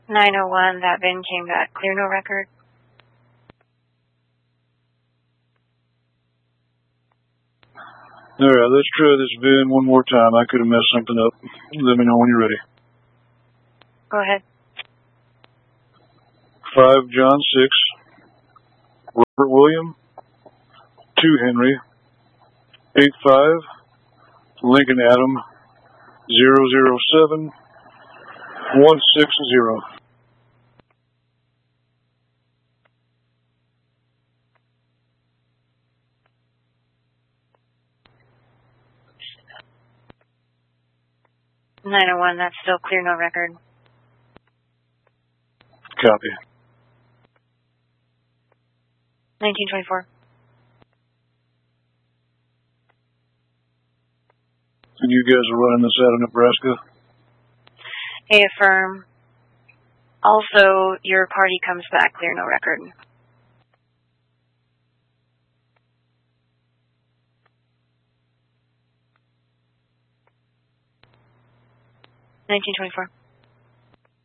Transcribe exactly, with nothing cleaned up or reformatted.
nine oh one, that V I N came back. Clear no record. Alright, let's try this V I N one more time. I could have messed something up. Let me know when you're ready. Go ahead. five John six, Robert William, two Henry, eight five, Lincoln Adam, zero zero seven, one six zero. nine oh one, that's still clear no record. Copy. nineteen twenty-four. And you guys are running this out of Nebraska? A affirm. Also, your party comes back, clear no record. nineteen twenty-four.